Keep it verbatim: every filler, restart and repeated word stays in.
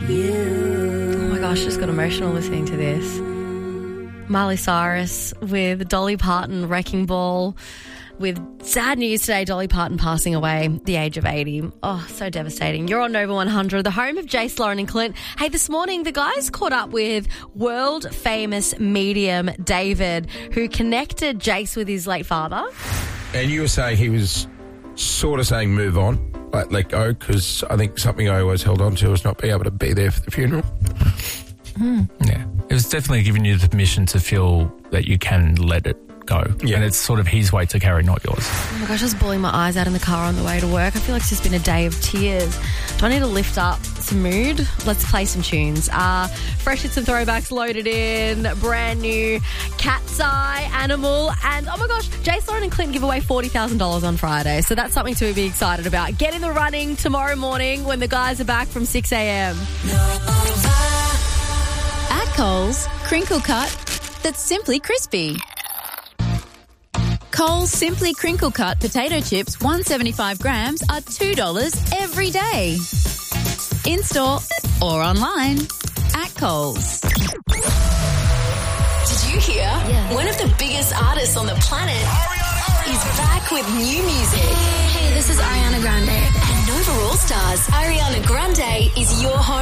Oh my gosh, just got emotional listening to this. Miley Cyrus with Dolly Parton, Wrecking Ball. With sad news today, Dolly Parton passing away at the age of eighty. Oh, so devastating. You're on Nova one hundred, the home of Jace, Lauren and Clint. Hey, this morning, the guys caught up with world-famous medium David, who connected Jace with his late father. And you were saying he was sort of saying move on, like let go, because I think something I always held on to was not being able to be there for the funeral. Mm. Yeah. It was definitely giving you the permission to feel that you can let it go. Yeah. And it's sort of his weight to carry, not yours. Oh my gosh, I was bawling my eyes out in the car on the way to work. I feel like it's just been a day of tears. Do I need to lift up some mood? Let's play some tunes. Uh, fresh hits and throwbacks loaded in. Brand new Cat's Eye, Animal. And oh my gosh, Jace, Lauren and Clint give away forty thousand dollars on Friday. So that's something to be excited about. Get in the running tomorrow morning when the guys are back from six a.m. At Coles, crinkle cut that's simply crispy. Coles Simply Crinkle Cut potato chips, one hundred seventy-five grams, are two dollars every day. In-store or online at Coles. Did you hear? Yeah. One of the biggest artists on the planet is back with new music. Hey, this is Ariana Grande. And Nova All Stars, Ariana Grande is your home.